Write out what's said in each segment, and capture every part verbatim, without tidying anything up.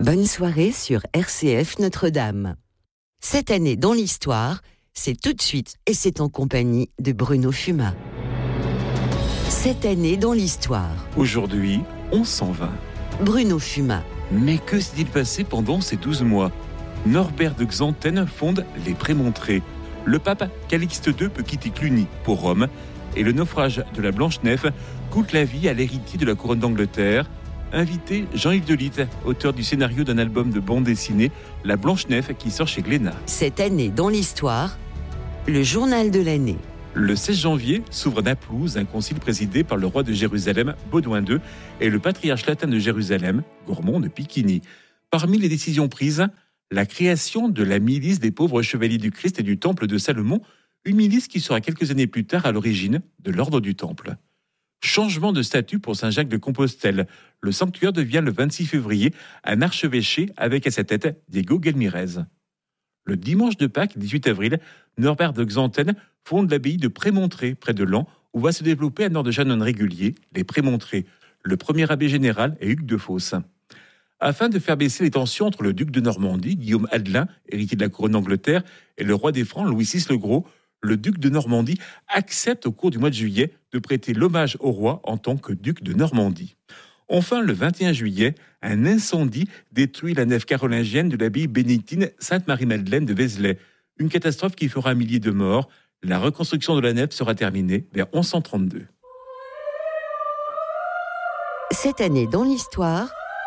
Bonne soirée sur R C F Notre-Dame. Cette année dans l'histoire, c'est tout de suite et c'est en compagnie de Bruno Fumat. Cette année dans l'histoire. Aujourd'hui, on s'en va. Bruno Fumat. Mais que s'est-il passé pendant ces douze mois ? Norbert de Xanten fonde les Prémontrés. Le pape Calixte deux peut quitter Cluny pour Rome. Et le naufrage de la Blanche-Nef coûte la vie à l'héritier de la couronne d'Angleterre. Invité Jean-Yves Delitte, auteur du scénario d'un album de bande dessinée, La Blanche-Nef, qui sort chez Glénat. Cette année dans l'histoire, le journal de l'année. Le seize janvier s'ouvre à Naplouse un concile présidé par le roi de Jérusalem, Baudouin deux, et le patriarche latin de Jérusalem, Gourmand de Piquigny. Parmi les décisions prises, la création de la milice des pauvres chevaliers du Christ et du Temple de Salomon, une milice qui sera quelques années plus tard à l'origine de l'ordre du Temple. Changement de statut pour Saint-Jacques de Compostelle. Le sanctuaire devient le vingt-six février un archevêché avec à sa tête Diego Gelmirez. Le dimanche de Pâques, dix-huit avril, Norbert de Xanten fonde l'abbaye de Prémontrés, près de Laon, où va se développer un ordre de chanoines régulier, les Prémontrés. Le premier abbé général est Hugues de Fos. Afin de faire baisser les tensions entre le duc de Normandie, Guillaume Adelin, héritier de la couronne d'Angleterre, et le roi des Francs, Louis six le Gros, le duc de Normandie accepte au cours du mois de juillet de prêter l'hommage au roi en tant que duc de Normandie. Enfin, le vingt et un juillet, un incendie détruit la nef carolingienne de l'abbaye bénédictine Sainte-Marie-Madeleine de Vézelay. Une catastrophe qui fera un millier de morts. La reconstruction de la nef sera terminée vers onze cent trente-deux. Cette année dans l'histoire,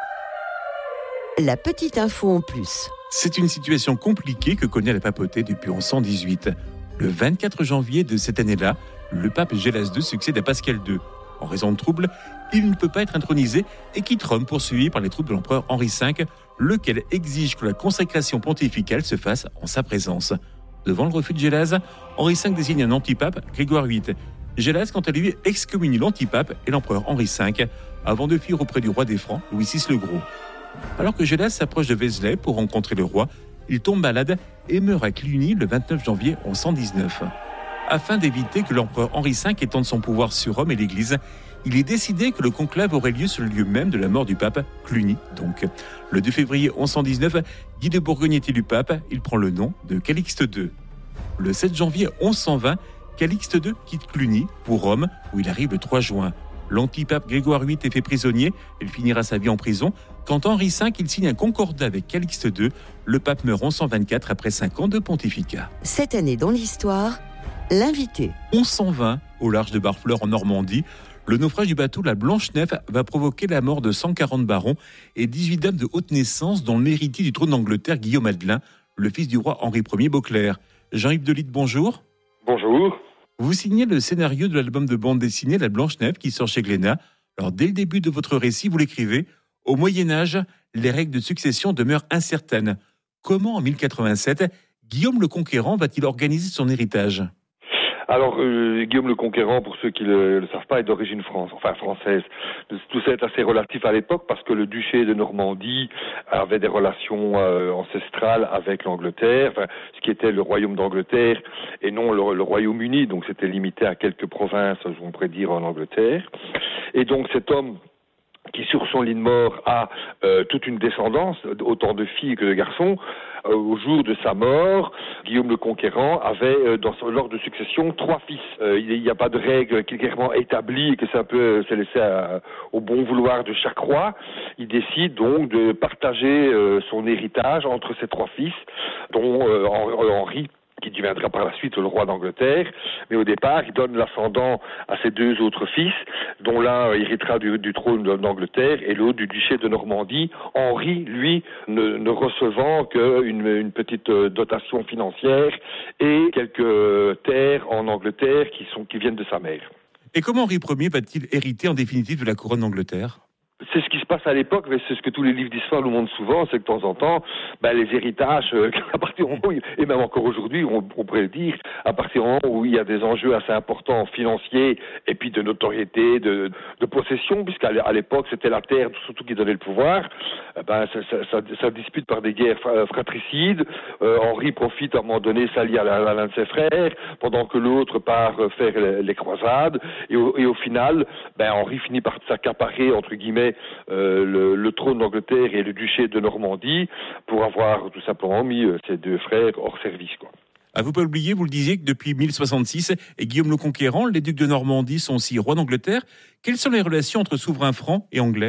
la petite info en plus. C'est une situation compliquée que connaît la papauté depuis onze cent dix-huit. Le vingt-quatre janvier de cette année-là, le pape Gélas deux succède à Pascal deux. En raison de troubles, il ne peut pas être intronisé et quitte Rome poursuivi par les troupes de l'empereur Henri cinq, lequel exige que la consécration pontificale se fasse en sa présence. Devant le refus de Gélas, Henri cinq désigne un antipape, Grégoire huit. Gélas, quant à lui, excommunie l'antipape et l'empereur Henri cinq, avant de fuir auprès du roi des Francs, Louis six le Gros. Alors que Gélas s'approche de Vézelay pour rencontrer le roi, il tombe malade et meurt à Cluny le vingt-neuf janvier onze cent dix-neuf. Afin d'éviter que l'empereur Henri cinq étende son pouvoir sur Rome et l'Église, il est décidé que le conclave aurait lieu sur le lieu même de la mort du pape, Cluny donc. Le deux février onze cent dix-neuf, Guy de Bourgogne est élu pape, il prend le nom de Calixte deux. Le sept janvier onze cent vingt, Calixte deux quitte Cluny pour Rome, où il arrive le trois juin. L'antipape Grégoire huit est fait prisonnier, il finira sa vie en prison. Quant à Henri cinq, il signe un concordat avec Calixte deux. Le pape meurt onze cent vingt-quatre après cinq ans de pontificat. Cette année dans l'histoire, l'invité. onze cent vingt, au large de Barfleur en Normandie, le naufrage du bateau La Blanche-Nef va provoquer la mort de cent quarante barons et dix-huit dames de haute naissance, dont l'héritier du trône d'Angleterre, Guillaume Adelin, le fils du roi Henri Ier Beauclerc. Jean-Yves Delitte, bonjour. Bonjour. Vous signez le scénario de l'album de bande dessinée La Blanche-Nef qui sort chez Glénat. Alors, dès le début de votre récit, vous l'écrivez « Au Moyen-Âge, les règles de succession demeurent incertaines. Comment, en mille quatre-vingt-sept, Guillaume le Conquérant va-t-il organiser son héritage ?» Alors, euh, Guillaume le Conquérant, pour ceux qui ne le, le savent pas, est d'origine France, enfin française. Tout ça est assez relatif à l'époque parce que le duché de Normandie avait des relations euh, ancestrales avec l'Angleterre, enfin, ce qui était le royaume d'Angleterre et non le, le Royaume-Uni, donc c'était limité à quelques provinces, on pourrait dire, en Angleterre. Et donc cet homme qui sur son lit de mort a euh, toute une descendance, autant de filles que de garçons, euh, au jour de sa mort, Guillaume le Conquérant avait euh, dans son ordre de succession trois fils. Euh, il n'y a pas de règle qui est clairement établie et que ça peut se laisser à, au bon vouloir de chaque roi. Il décide donc de partager euh, son héritage entre ses trois fils, dont euh, Henri, qui deviendra par la suite le roi d'Angleterre, mais au départ, il donne l'ascendant à ses deux autres fils, dont l'un héritera du, du trône d'Angleterre et l'autre du duché de Normandie, Henri, lui, ne, ne recevant qu'une une petite dotation financière et quelques terres en Angleterre qui, sont, qui viennent de sa mère. Et comment Henri Ier va-t-il hériter en définitive de la couronne d'Angleterre ? C'est ce qui se passe à l'époque, mais c'est ce que tous les livres d'histoire nous montrent souvent, c'est que de temps en temps, ben, les héritages, euh, à partir du moment où, et même encore aujourd'hui, on, on pourrait le dire, à partir du moment où il y a des enjeux assez importants financiers, et puis de notoriété, de, de possession, puisqu'à l'époque, c'était la terre surtout qui donnait le pouvoir, ben, ça, ça, ça, ça dispute par des guerres fratricides. Euh, Henri profite à un moment donné, s'allie à l'un de ses frères, pendant que l'autre part faire les, les croisades, et au, et au final, ben, Henri finit par s'accaparer, entre guillemets, séparait euh, le, le trône d'Angleterre et le duché de Normandie pour avoir tout simplement mis euh, ces deux frères hors service, quoi. À vous pas oublier, vous le disiez, que depuis mille soixante-six, et Guillaume le Conquérant, les ducs de Normandie sont aussi rois d'Angleterre. Quelles sont les relations entre souverains francs et anglais ?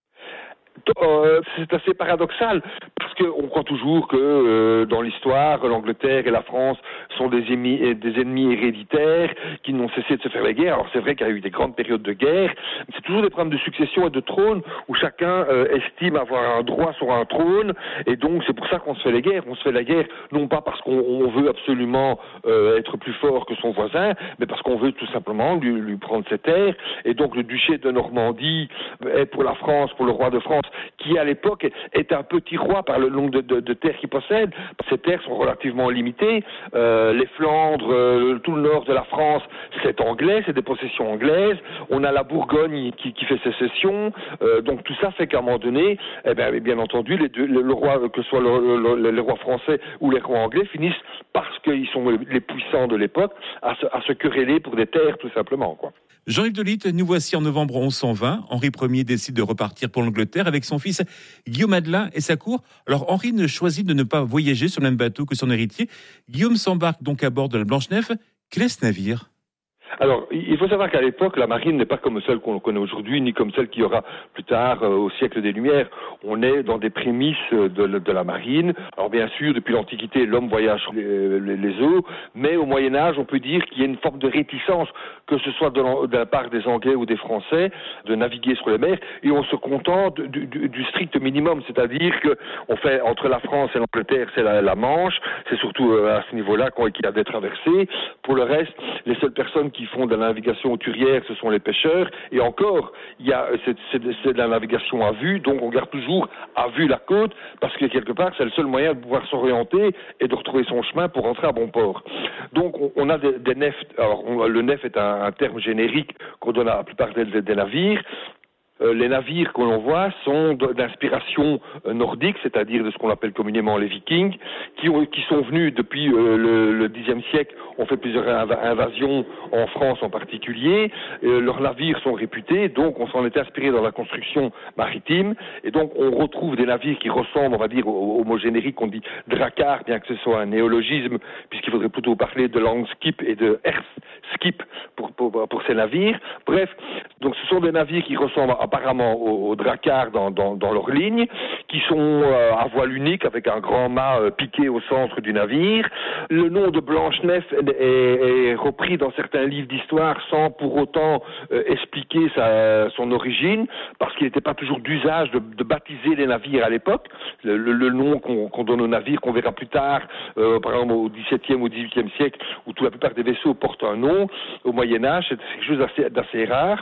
Euh, c'est assez paradoxal parce qu'on croit toujours que euh, dans l'histoire, l'Angleterre et la France sont des ennemis, des ennemis héréditaires qui n'ont cessé de se faire la guerre. Alors c'est vrai qu'il y a eu des grandes périodes de guerre, mais c'est toujours des problèmes de succession et de trône où chacun euh, estime avoir un droit sur un trône, et donc c'est pour ça qu'on se fait les guerres. On se fait la guerre non pas parce qu'on on veut absolument euh, être plus fort que son voisin, mais parce qu'on veut tout simplement lui, lui prendre ses terres. Et donc le duché de Normandie est pour la France, pour le roi de France, qui à l'époque est un petit roi par le nombre de, de, de terres qu'il possède. Ces terres sont relativement limitées. Euh, les Flandres, euh, tout le nord de la France, c'est anglais, c'est des possessions anglaises. On a la Bourgogne qui, qui fait sécession. Euh, donc tout ça fait qu'à un moment donné, eh bien, bien entendu, les deux, le, le roi, que ce soit le, le, les rois français ou les rois anglais, finissent parce qu'ils sont les puissants de l'époque à se, à se quereller pour des terres, tout simplement, quoi. Jean-Yves Delite, nous voici en novembre onze cent vingt. Henri Ier décide de repartir pour l'Angleterre avec son fils Guillaume Adelin et sa cour. Alors Henri ne choisit de ne pas voyager sur le même bateau que son héritier. Guillaume s'embarque donc à bord de la Blanche-Nef. Quel est ce navire ? Alors, il faut savoir qu'à l'époque, la marine n'est pas comme celle qu'on connaît aujourd'hui, ni comme celle qu'il y aura plus tard euh, au siècle des Lumières. On est dans des prémices de, de la marine. Alors bien sûr, depuis l'Antiquité, l'homme voyage sur les, les, les eaux, mais au Moyen-Âge, on peut dire qu'il y a une forme de réticence, que ce soit de la, de la part des Anglais ou des Français, de naviguer sur les mers, et on se contente du, du, du strict minimum, c'est-à-dire qu'on fait entre la France et l'Angleterre, c'est la, la Manche, c'est surtout euh, à ce niveau-là qu'il y a des traversées. Pour le reste, les seules personnes qui font de la navigation hauturière, ce sont les pêcheurs, et encore, il y a, c'est, c'est, c'est de la navigation à vue, donc on garde toujours à vue la côte, parce que quelque part, c'est le seul moyen de pouvoir s'orienter et de retrouver son chemin pour rentrer à bon port. Donc on, on a des, des nefs, alors on, le nef est un, un terme générique qu'on donne à la plupart des, des navires. Euh, les navires que l'on voit sont d'inspiration euh, nordique, c'est-à-dire de ce qu'on appelle communément les Vikings, qui, ont, qui sont venus depuis euh, le, le Xe siècle, ont fait plusieurs inv- invasions en France en particulier. Euh, leurs navires sont réputés, donc on s'en est inspiré dans la construction maritime, et donc on retrouve des navires qui ressemblent, on va dire, au, au mot générique, on dit drakkar, bien que ce soit un néologisme, puisqu'il faudrait plutôt parler de langskip et de herskip pour, pour, pour ces navires. Bref, donc ce sont des navires qui ressemblent à apparemment aux, aux drakkars dans, dans, dans leur ligne, qui sont euh, à voile unique avec un grand mât euh, piqué au centre du navire. Le nom de Blanche-Nef est, est, est repris dans certains livres d'histoire sans pour autant euh, expliquer sa, son origine, parce qu'il n'était pas toujours d'usage de, de baptiser les navires à l'époque. Le, le, le nom qu'on, qu'on donne aux navires, qu'on verra plus tard, euh, par exemple au dix-septième ou dix-huitième siècle, où toute la plupart des vaisseaux portent un nom, au Moyen-Âge, c'est quelque chose d'assez, d'assez rare.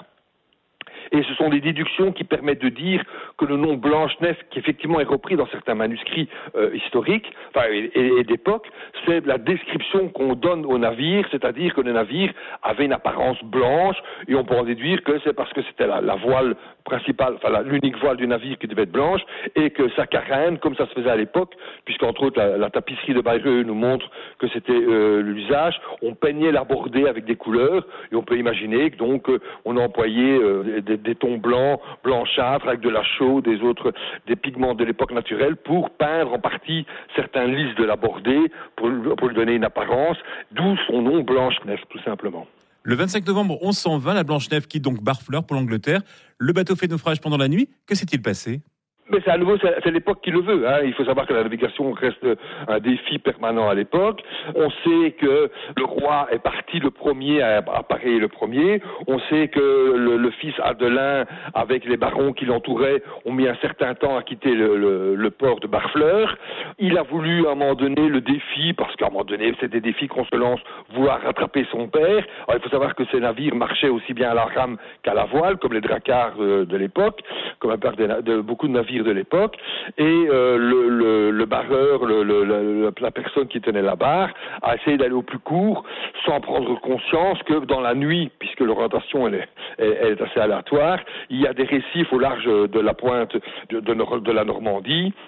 Et ce sont des déductions qui permettent de dire que le nom Blanche-Nef, qui effectivement est repris dans certains manuscrits euh, historiques enfin, et, et, et d'époque, c'est la description qu'on donne aux navires, c'est-à-dire que les navires avaient une apparence blanche, et on peut en déduire que c'est parce que c'était la, la voile principale, enfin la, l'unique voile du navire qui devait être blanche, et que sa carène, comme ça se faisait à l'époque, puisqu'entre autres la, la tapisserie de Bayreux nous montre que c'était euh, l'usage, on peignait la bordée avec des couleurs, et on peut imaginer que donc euh, on employait euh, des des tons blancs, blanchâtres, avec de la chaux, des autres, des pigments de l'époque naturelle, pour peindre en partie certains lys de la bordée, pour, pour lui donner une apparence, d'où son nom Blanche-Nef, tout simplement. Le vingt-cinq novembre onze cent vingt, la Blanche-Nef quitte donc Barfleur pour l'Angleterre. Le bateau fait naufrage pendant la nuit. Que s'est-il passé ? Mais c'est à nouveau, c'est, c'est l'époque qui le veut. Hein. Il faut savoir que la navigation reste un défi permanent à l'époque. On sait que le roi est parti le premier à apparaître le premier. On sait que le, le fils Adelin, avec les barons qui l'entouraient, ont mis un certain temps à quitter le, le, le port de Barfleur. Il a voulu à un moment donné le défi, parce qu'à un moment donné, c'est des défis qu'on se lance, vouloir rattraper son père. Alors, il faut savoir que ces navires marchaient aussi bien à la rame qu'à la voile, comme les drakkars de, de l'époque, comme un part de, de beaucoup de navires de l'époque, et euh, le, le, le barreur, le, le, le, la personne qui tenait la barre, a essayé d'aller au plus court, sans prendre conscience que dans la nuit, puisque l'orientation elle est, elle, elle est assez aléatoire, il y a des récifs au large de la pointe de, de, de la Normandie,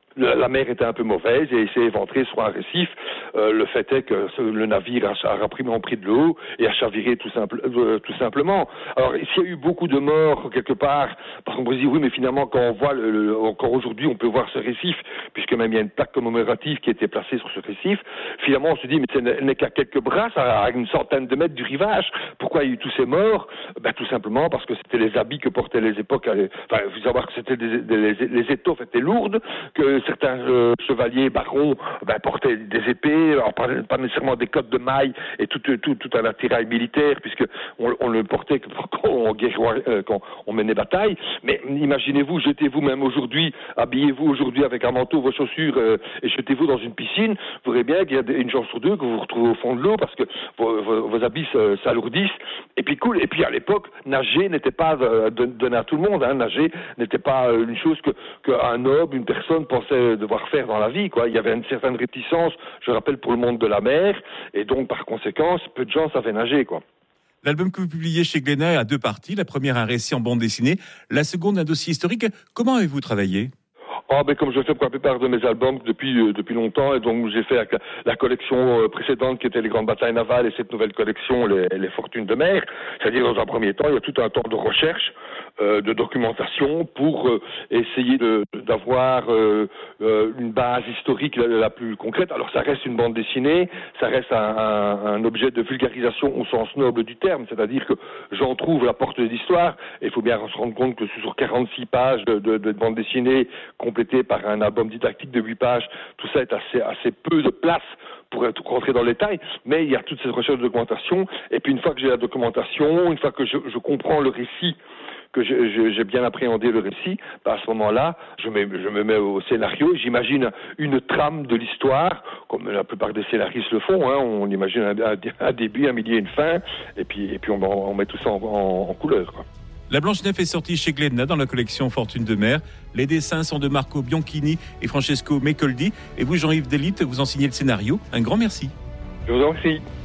la mer était un peu mauvaise et il s'est éventré sur un récif. Euh, le fait est que le navire a, a rapidement pris de l'eau et a chaviré tout, simple, euh, tout simplement. Alors, s'il y a eu beaucoup de morts quelque part, parce qu'on peut se dire, oui, mais finalement, quand on voit, le, le, encore aujourd'hui, on peut voir ce récif, puisque même il y a une plaque commémorative qui a été placée sur ce récif, finalement, on se dit, mais elle n'est qu'à quelques brasses, à une centaine de mètres du rivage. Pourquoi il y a eu tous ces morts? Ben, tout simplement parce que c'était les habits que portaient les époques. Enfin, il faut savoir que c'était des, des, les, les étoffes étaient lourdes, que certains euh, chevaliers, barons, ben, portaient des épées, alors pas, pas nécessairement des cottes de mailles et tout, tout, tout un attirail militaire, puisque on, on le portait quand on, euh, quand on menait bataille. Mais imaginez-vous, jetez-vous même aujourd'hui, habillez-vous aujourd'hui avec un manteau, vos chaussures euh, et jetez-vous dans une piscine. Vous verrez bien qu'il y a une chance sur deux que vous vous retrouvez au fond de l'eau parce que vos, vos, vos habits s'alourdissent. Et puis cool. Et puis à l'époque, nager n'était pas donné à tout le monde. Hein. Nager n'était pas une chose que qu'un noble, une personne pensait devoir faire dans la vie, quoi. Il y avait une certaine réticence, je rappelle, pour le monde de la mer, et donc par conséquent, peu de gens savaient nager, quoi. L'album que vous publiez chez Glénat a deux parties. La première, un récit en bande dessinée. La seconde, un dossier historique. Comment avez-vous travaillé ? Oh, ben, comme je fais pour la plupart de mes albums depuis euh, depuis longtemps, et donc j'ai fait la, la collection euh, précédente qui était les grandes batailles navales et cette nouvelle collection les, les fortunes de mer. C'est-à-dire dans un premier temps, il y a tout un temps de recherche, euh, de documentation pour euh, essayer de, d'avoir euh, euh, une base historique la, la plus concrète. Alors ça reste une bande dessinée, ça reste un, un, un objet de vulgarisation au sens noble du terme, c'est-à-dire que j'en trouve la porte de l'histoire. Et il faut bien se rendre compte que sur quarante-six pages de, de, de bande dessinée complétée par un album didactique de huit pages, tout ça est assez, assez peu de place pour être, rentrer dans le détail, mais il y a toute cette recherche de documentation, et puis une fois que j'ai la documentation, une fois que je, je comprends le récit, que je, je, j'ai bien appréhendé le récit, bah à ce moment-là, je me, je me mets au scénario, j'imagine une trame de l'histoire, comme la plupart des scénaristes le font, hein, on imagine un, un, un début, un milieu, une fin, et puis, et puis on, on met tout ça en, en, en couleur, quoi. La Blanche-Neige est sortie chez Glénat dans la collection Fortune de mer. Les dessins sont de Marco Bianchini et Francesco Mecoldi. Et vous, Jean-Yves Delite, vous en signez le scénario. Un grand merci. Je vous en prie.